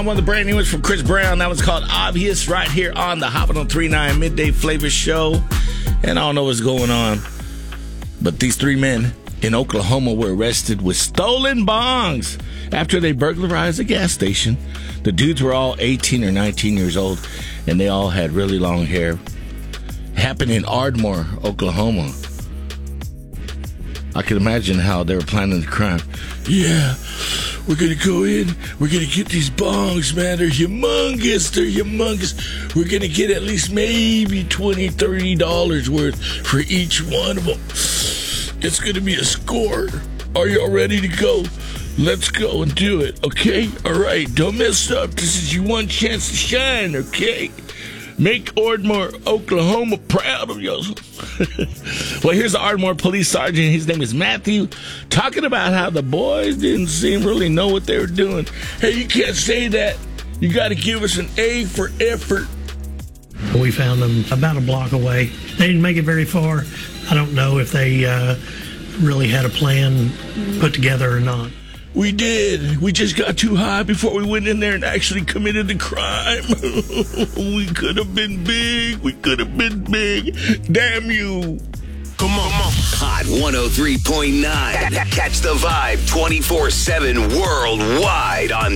One of the brand new ones from Chris Brown. That was called Obvious, right here on the Hot 103.9 Midday Flavor Show. And I don't know what's going on, but these three men in Oklahoma were arrested with stolen bongs after they burglarized a gas station. The dudes were all 18 or 19 years old, and they all had really long hair. Happened in Ardmore, Oklahoma. I can imagine how they were planning the crime. Yeah, we're going to go in. We're going to get these bongs, man. They're humongous. We're going to get at least maybe $20, $30 worth for each one of them. It's going to be a score. Are y'all ready to go? Let's go and do it, okay? All right, don't mess up. This is your one chance to shine, okay? Make Ardmore, Oklahoma proud of you. Well, here's the Ardmore police sergeant. His name is Matthew, talking about how the boys didn't seem really know what they were doing. Hey, you can't say that. You got to give us an A for effort. We found them about a block away. They didn't make it very far. I don't know if they really had a plan put together or not. We did. We just got too high before we went in there and actually committed the crime. We could have been big. Damn you. Come on. Hot 103.9. Catch the vibe 24/7 worldwide on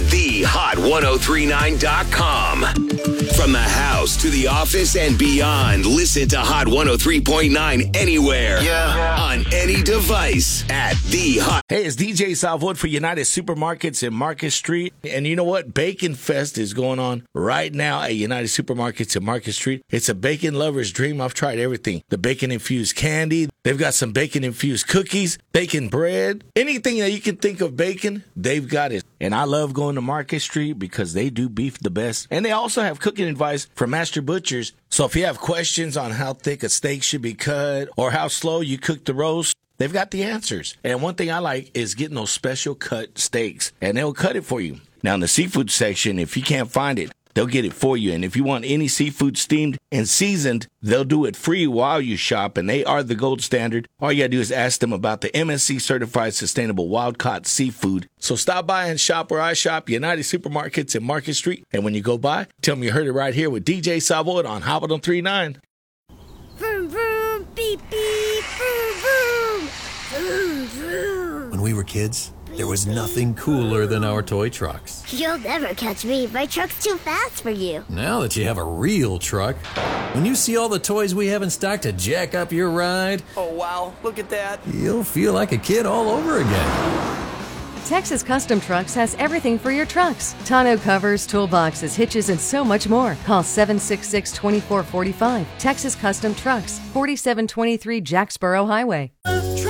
thehot1039.com. From the house to the office and beyond, listen to Hot 103.9 anywhere. Yeah. On any device at the Hot. Hey, it's DJ Salvood for United Supermarkets in Market Street. And you know what? Bacon Fest is going on right now at United Supermarkets in Market Street. It's a bacon lover's dream. I've tried everything. The bacon-infused candy. They've got some bacon-infused cookies, bacon bread. Anything that you can think of bacon, they've got it. And I love going to Market Street because they do beef the best. And they also have cooking advice from master butchers. So if you have questions on how thick a steak should be cut or how slow you cook the roast, they've got the answers. And one thing I like is getting those special cut steaks, and they'll cut it for you. Now, in the seafood section, if you can't find it, they'll get it for you. And if you want any seafood steamed and seasoned, they'll do it free while you shop, and they are the gold standard. All you got to do is ask them about the MSC Certified Sustainable Wild-Caught Seafood. So stop by and shop where I shop, United Supermarkets in Market Street. And when you go by, tell them you heard it right here with DJ Salvoid on Hot 103.9. Vroom, vroom, beep, beep, vroom, vroom. Vroom, vroom. When we were kids, there was nothing cooler than our toy trucks. You'll never catch me. My truck's too fast for you. Now that you have a real truck, when you see all the toys we have in stock to jack up your ride, oh wow, look at that. You'll feel like a kid all over again. Texas Custom Trucks has everything for your trucks. Tonneau covers, toolboxes, hitches, and so much more. Call 766-2445. Texas Custom Trucks, 4723 Jacksboro Highway.